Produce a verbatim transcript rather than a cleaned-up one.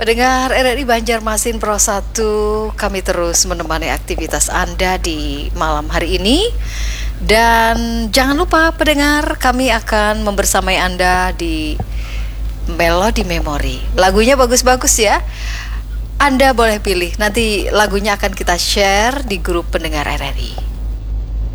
Pendengar R R I Banjarmasin Pro satu, kami terus menemani aktivitas Anda di malam hari ini. Dan jangan lupa pendengar, kami akan membersamai Anda di Melodi Memori. Lagunya bagus-bagus ya. Anda boleh pilih, nanti lagunya akan kita share di grup pendengar R R I.